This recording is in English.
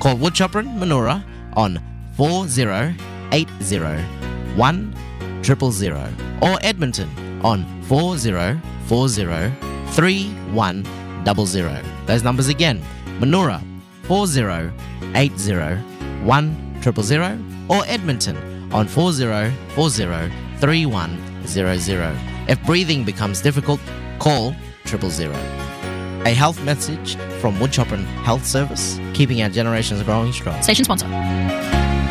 Call Woodchopper Manura on 4080 1000 or Edmonton on 4040 3100. Those numbers again. Manura 4080 1000 or Edmonton on 4040 3100. If breathing becomes difficult, call 000. A health message from Woodchopper Health Service, keeping our generations growing strong. Station sponsor.